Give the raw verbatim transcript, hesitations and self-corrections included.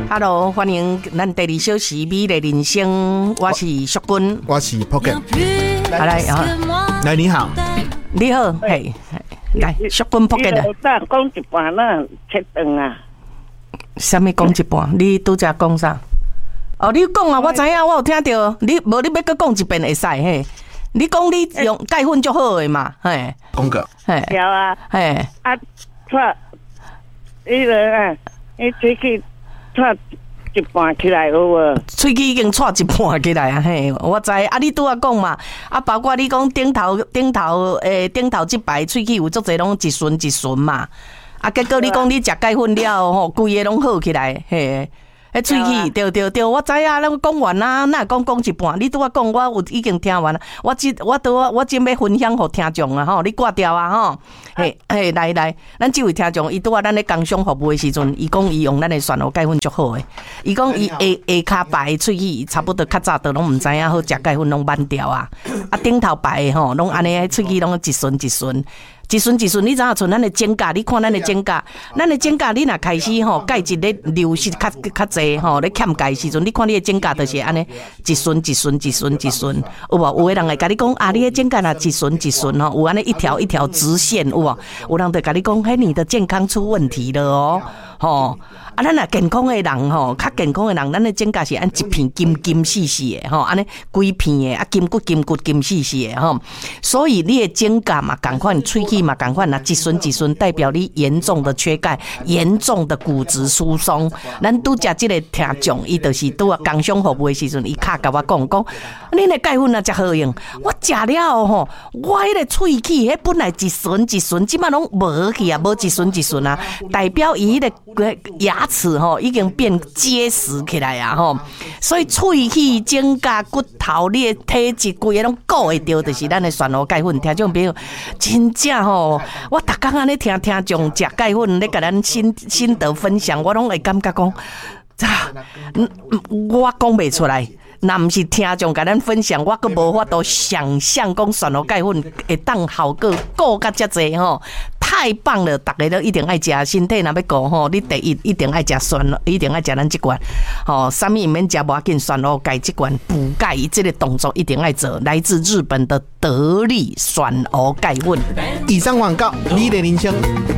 Hello， 欢迎咱第二小时美丽人生，我是淑君， 我是 Pocket。 好来啊， 来你好， 你好，嘿，来淑君 Pocket 啊。 再讲一半啦，切断啊。 什么讲一半？你拄则讲啥？哦，你讲啊，我知影，我有听到。你无你要搁讲一遍会使嘿？你讲你用钙粉就好的嘛，嘿。 讲个。 嘿。 有啊。 嘿。 啊，错，伊个啊，伊喙齿错一半起来有无？ 喙齿已经错一半起来啊，嘿，我知。啊，你拄仔讲嘛，啊，包括你讲顶头顶头诶，顶头即排喙齿有足侪拢一顺一顺嘛。啊，结果你讲你食钙粉了吼，规个拢好起来，嘿。迄喙齿，对对对，我知啊，咱讲完啊，哪讲讲一半？你拄仔讲，我有已经听完了。我即我拄我即要分享互听众啊，吼，你挂掉啊，吼，嘿，嘿，来来，咱即位听众，伊拄仔咱咧工商服务的时阵，伊讲伊用咱的选物钙粉足好诶。伊讲伊下下骹排的喙齿，差不多较早都拢毋知影好食钙粉拢慢掉啊，啊顶头排的吼，拢安尼喙齿拢一顺一顺。一顺一顺，你知影像咱的指甲？你看咱的指甲，咱的指甲，你若开始吼钙质咧流失较较济吼，咧欠钙时阵，你看你的指甲就是安尼一顺一顺一顺一顺，有无？有个人会甲你讲啊，你的指甲若一顺一顺吼，有安尼一条一条直线，有无？有人就甲你讲，嘿，你的健康出问题了哦，吼。啊，咱若健康的人吼，较健康的人，咱的指甲是按一片金金细细的吼，安尼规片的啊，金骨金骨金细细的吼。所以你的指甲嘛，共款喙齿嘛，共款，那一顺一顺，代表你严重的缺钙，严重的骨质疏松。咱拄食即个听众，伊就是拄啊工商服务的时阵，伊卡甲我讲讲，恁的钙粉啊，真好用。我食了吼，我迄个喙齿，迄本来一顺一顺，即摆拢无去啊，无一顺一顺啊，代表伊迄个牙齿吼已经变结实起来啊吼，所以喙齿、指甲、骨头、你的体质规个拢顾会着，就是咱的选物钙粉。听众朋友，真正吼，我逐工安尼听听众食钙粉咧，甲咱心心得分享，我拢会感觉讲，啊，我讲袂出来。若毋是听众甲咱分享，我阁无法度想象讲选物钙粉会当效果顾甲遮济吼，太棒了！大家都一定爱食，身体若要顾吼，你第一一定爱食选，一定爱食咱即罐吼，啥物毋免食无要紧，选物钙即罐补钙，即个动作一定爱做。来自日本的得力选物钙粉。 以上广告，你的人生。